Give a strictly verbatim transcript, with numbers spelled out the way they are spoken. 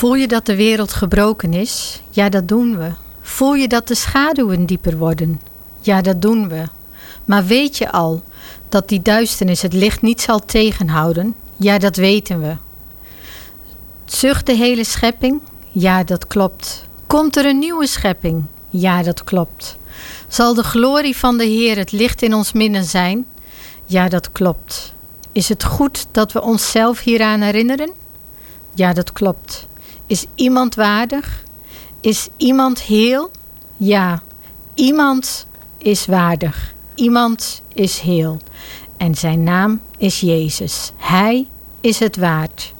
Voel je dat de wereld gebroken is? Ja, dat doen we. Voel je dat de schaduwen dieper worden? Ja, dat doen we. Maar weet je al dat die duisternis het licht niet zal tegenhouden? Ja, dat weten we. Zucht de hele schepping? Ja, dat klopt. Komt er een nieuwe schepping? Ja, dat klopt. Zal de glorie van de Heer het licht in ons midden zijn? Ja, dat klopt. Is het goed dat we onszelf hieraan herinneren? Ja, dat klopt. Is iemand waardig? Is iemand heel? Ja, iemand is waardig. Iemand is heel. En zijn naam is Jezus. Hij is het waard.